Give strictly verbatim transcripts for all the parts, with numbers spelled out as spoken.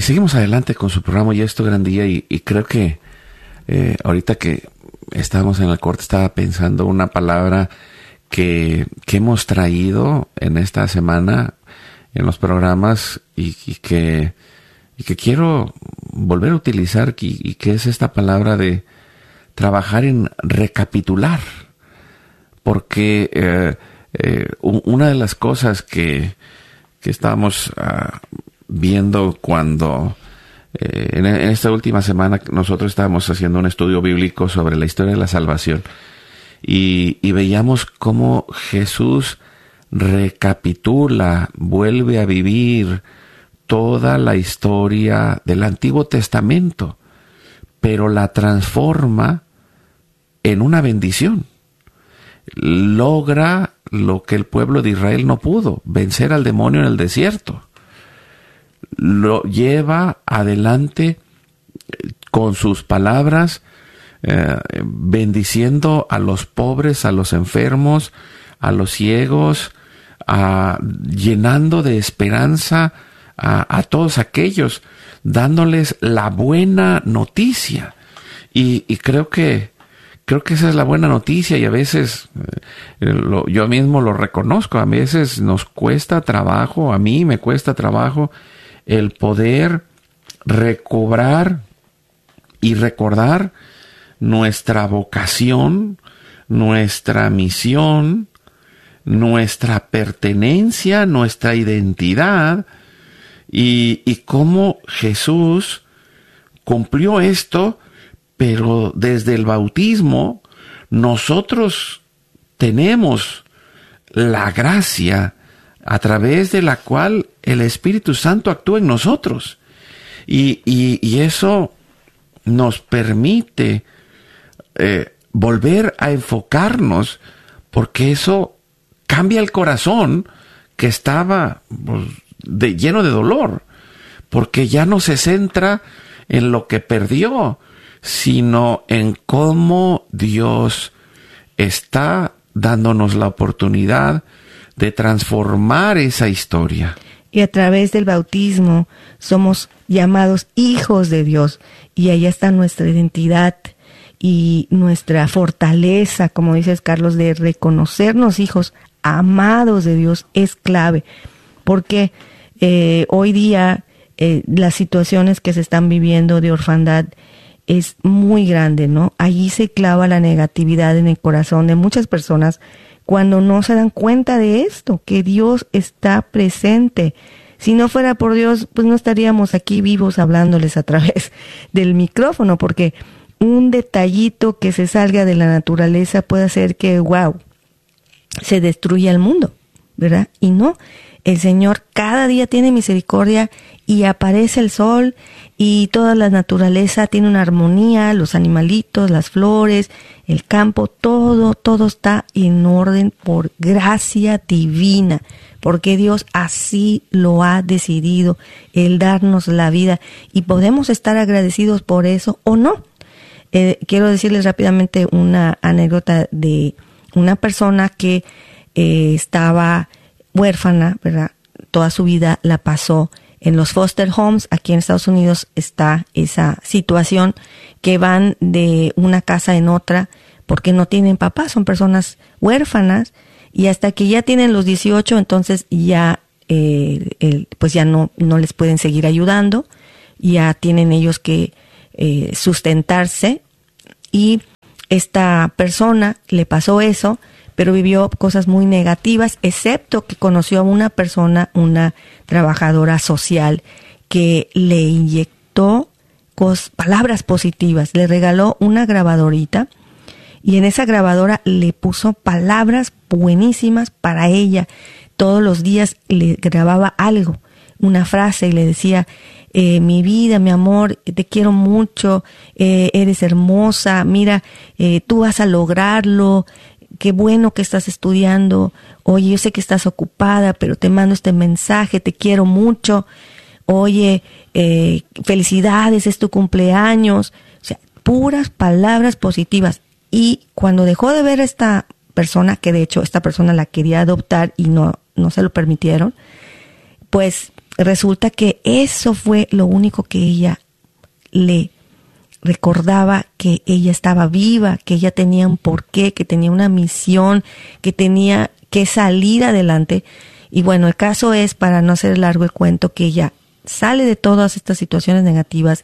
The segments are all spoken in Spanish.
y seguimos adelante con su programa Y Esto Gran Día, y, y creo que eh, ahorita que estábamos en el corte estaba pensando una palabra que, que hemos traído en esta semana en los programas y, y que y que quiero volver a utilizar, y, y que es esta palabra de trabajar en recapitular, porque eh, eh, una de las cosas que, que estábamos uh, viendo cuando eh, en, en esta última semana nosotros estábamos haciendo un estudio bíblico sobre la historia de la salvación, y, y veíamos cómo Jesús recapitula, vuelve a vivir toda la historia del Antiguo Testamento, pero la transforma en una bendición. Logra lo que el pueblo de Israel no pudo, vencer al demonio en el desierto. Lo lleva adelante con sus palabras, eh, bendiciendo a los pobres, a los enfermos, a los ciegos, a, llenando de esperanza A, a todos aquellos, dándoles la buena noticia. Y, y creo que creo que esa es la buena noticia, y a veces eh, lo, yo mismo lo reconozco, a veces nos cuesta trabajo, a mí me cuesta trabajo el poder recobrar y recordar nuestra vocación, nuestra misión, nuestra pertenencia, nuestra identidad. Y, y cómo Jesús cumplió esto, pero desde el bautismo nosotros tenemos la gracia a través de la cual el Espíritu Santo actúa en nosotros. Y, y, y eso nos permite eh, volver a enfocarnos, porque eso cambia el corazón que estaba pues, De, lleno de dolor, porque ya no se centra en lo que perdió, sino en cómo Dios está dándonos la oportunidad de transformar esa historia. Y a través del bautismo somos llamados hijos de Dios, y ahí está nuestra identidad y nuestra fortaleza, como dices, Carlos, de reconocernos hijos amados de Dios es clave, porque Eh, hoy día eh, las situaciones que se están viviendo de orfandad es muy grande, ¿no? Allí se clava la negatividad en el corazón de muchas personas cuando no se dan cuenta de esto, que Dios está presente. Si no fuera por Dios, pues no estaríamos aquí vivos hablándoles a través del micrófono, porque un detallito que se salga de la naturaleza puede hacer que, wow, se destruya el mundo, ¿verdad? Y no. El Señor cada día tiene misericordia, y aparece el sol, y toda la naturaleza tiene una armonía, los animalitos, las flores, el campo, todo, todo está en orden por gracia divina, porque Dios así lo ha decidido, el darnos la vida, y podemos estar agradecidos por eso o no. Eh, quiero decirles rápidamente una anécdota de una persona que eh, estaba huérfana, ¿verdad? Toda su vida la pasó en los foster homes. Aquí en Estados Unidos está esa situación, que van de una casa en otra porque no tienen papá, son personas huérfanas, y hasta que ya tienen los dieciocho, entonces ya eh, el, pues ya no, no les pueden seguir ayudando, ya tienen ellos que eh, sustentarse, y esta persona le pasó eso, pero vivió cosas muy negativas, excepto que conoció a una persona, una trabajadora social, que le inyectó cos, palabras positivas, le regaló una grabadorita, y en esa grabadora le puso palabras buenísimas para ella. Todos los días le grababa algo, una frase, y le decía, eh, mi vida, mi amor, te quiero mucho, eh, eres hermosa, mira, eh, tú vas a lograrlo, qué bueno que estás estudiando, oye, yo sé que estás ocupada, pero te mando este mensaje, te quiero mucho, oye, eh, felicidades, es tu cumpleaños. O sea, puras palabras positivas. Y cuando dejó de ver a esta persona, que de hecho esta persona la quería adoptar y no, no se lo permitieron, pues resulta que eso fue lo único que ella le recordaba, que ella estaba viva, que ella tenía un porqué, que tenía una misión, que tenía que salir adelante. Y bueno, el caso es, para no hacer largo el cuento, que ella sale de todas estas situaciones negativas,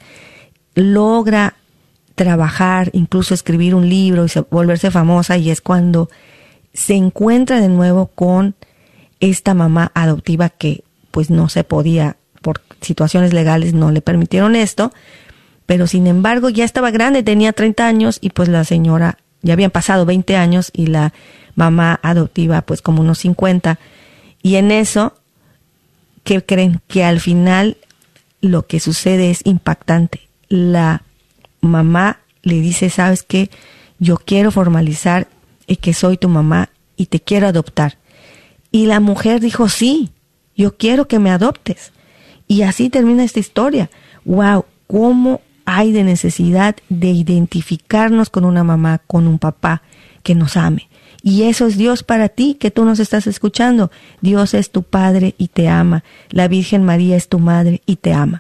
logra trabajar, incluso escribir un libro y volverse famosa, y es cuando se encuentra de nuevo con esta mamá adoptiva que pues no se podía, por situaciones legales no le permitieron esto, pero sin embargo ya estaba grande, tenía treinta años, y pues la señora, ya habían pasado veinte años y la mamá adoptiva pues como unos cincuenta, y en eso, ¿qué creen? Que al final lo que sucede es impactante. La mamá le dice, ¿sabes qué? Yo quiero formalizar y que soy tu mamá y te quiero adoptar. Y la mujer dijo, sí, yo quiero que me adoptes. Y así termina esta historia. ¡Wow! ¿Cómo hay de necesidad de identificarnos con una mamá, con un papá que nos ame? Y eso es Dios para ti, que tú nos estás escuchando. Dios es tu Padre y te ama. La Virgen María es tu Madre y te ama.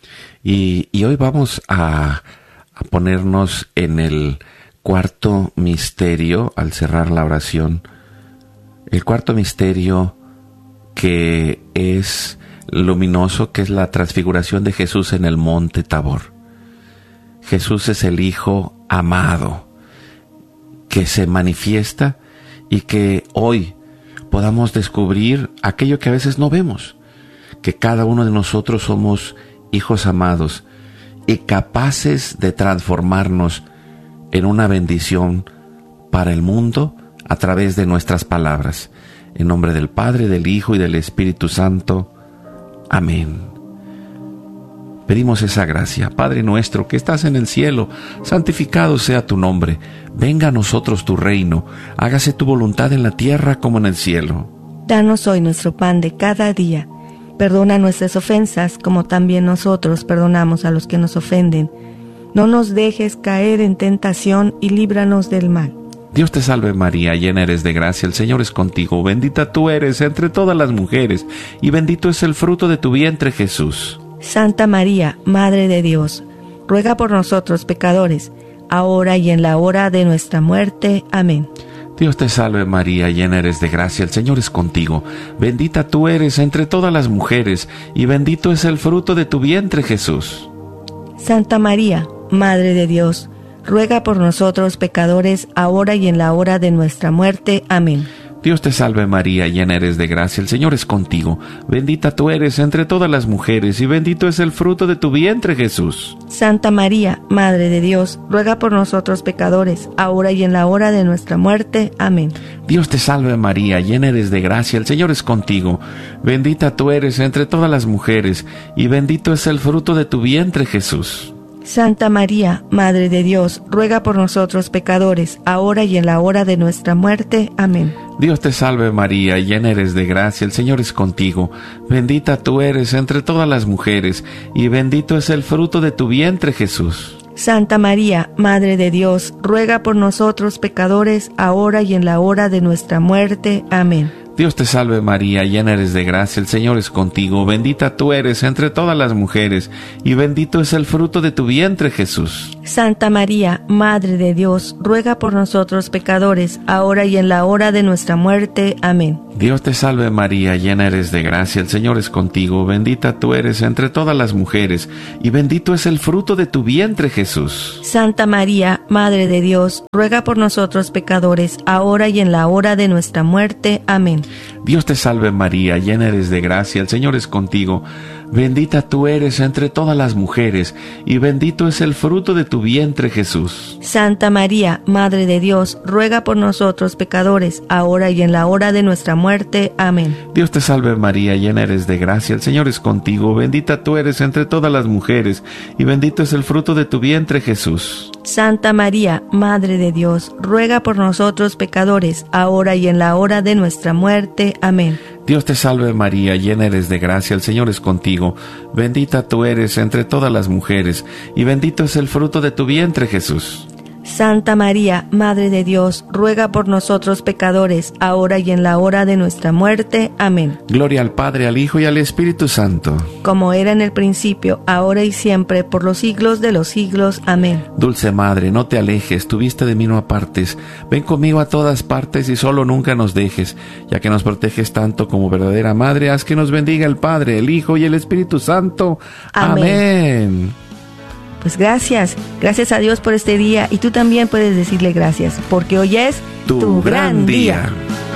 Y, y hoy vamos a, a ponernos en el cuarto misterio, al cerrar la oración. El cuarto misterio que es luminoso, que es la transfiguración de Jesús en el monte Tabor. Jesús es el Hijo amado, que se manifiesta y que hoy podamos descubrir aquello que a veces no vemos, que cada uno de nosotros somos hijos amados y capaces de transformarnos en una bendición para el mundo a través de nuestras palabras. En nombre del Padre, del Hijo y del Espíritu Santo. Amén. Pedimos esa gracia. Padre nuestro que estás en el cielo, santificado sea tu nombre. Venga a nosotros tu reino. Hágase tu voluntad en la tierra como en el cielo. Danos hoy nuestro pan de cada día. Perdona nuestras ofensas, como también nosotros perdonamos a los que nos ofenden. No nos dejes caer en tentación y líbranos del mal. Dios te salve María, llena eres de gracia, el Señor es contigo. Bendita tú eres entre todas las mujeres, y bendito es el fruto de tu vientre, Jesús. Santa María, Madre de Dios, ruega por nosotros pecadores, ahora y en la hora de nuestra muerte. Amén. Dios te salve María, llena eres de gracia, el Señor es contigo. Bendita tú eres entre todas las mujeres, y bendito es el fruto de tu vientre, Jesús. Santa María, Madre de Dios, ruega por nosotros pecadores, ahora y en la hora de nuestra muerte. Amén. Dios te salve María, llena eres de gracia, el Señor es contigo. Bendita tú eres entre todas las mujeres, y bendito es el fruto de tu vientre, Jesús. Santa María, Madre de Dios, ruega por nosotros pecadores, ahora y en la hora de nuestra muerte. Amén. Dios te salve María, llena eres de gracia, el Señor es contigo. Bendita tú eres entre todas las mujeres, y bendito es el fruto de tu vientre, Jesús. Santa María, Madre de Dios, ruega por nosotros pecadores, ahora y en la hora de nuestra muerte. Amén. Dios te salve María, llena eres de gracia, el Señor es contigo. Bendita tú eres entre todas las mujeres, y bendito es el fruto de tu vientre, Jesús. Santa María, Madre de Dios, ruega por nosotros pecadores, ahora y en la hora de nuestra muerte. Amén. Dios te salve María, llena eres de gracia, el Señor es contigo. Bendita tú eres entre todas las mujeres, y bendito es el fruto de tu vientre, Jesús. Santa María, Madre de Dios, ruega por nosotros pecadores, ahora y en la hora de nuestra muerte. Amén. Dios te salve María, llena eres de gracia, el Señor es contigo. Bendita tú eres entre todas las mujeres, y bendito es el fruto de tu vientre, Jesús. Santa María, Madre de Dios, ruega por nosotros pecadores, ahora y en la hora de nuestra muerte. Amén. Dios te salve María, llena eres de gracia, el Señor es contigo. Bendita tú eres entre todas las mujeres, y bendito es el fruto de tu vientre, Jesús. Santa María, Madre de Dios, ruega por nosotros pecadores, ahora y en la hora de nuestra muerte. Amén. Dios te salve María, llena eres de gracia, el Señor es contigo. Bendita tú eres entre todas las mujeres, y bendito es el fruto de tu vientre, Jesús. Santa María, Madre de Dios, ruega por nosotros pecadores, ahora y en la hora de nuestra muerte. Amén. Dios te salve María, llena eres de gracia, el Señor es contigo. Bendita tú eres entre todas las mujeres, y bendito es el fruto de tu vientre, Jesús. Santa María, Madre de Dios, ruega por nosotros pecadores, ahora y en la hora de nuestra muerte. Amén. Gloria al Padre, al Hijo y al Espíritu Santo. Como era en el principio, ahora y siempre, por los siglos de los siglos. Amén. Dulce Madre, no te alejes, tu vista de mí no apartes. Ven conmigo a todas partes y solo nunca nos dejes. Ya que nos proteges tanto como verdadera Madre, haz que nos bendiga el Padre, el Hijo y el Espíritu Santo. Amén. Amén. Pues gracias, gracias a Dios por este día, y tú también puedes decirle gracias, porque hoy es tu, tu gran día. día.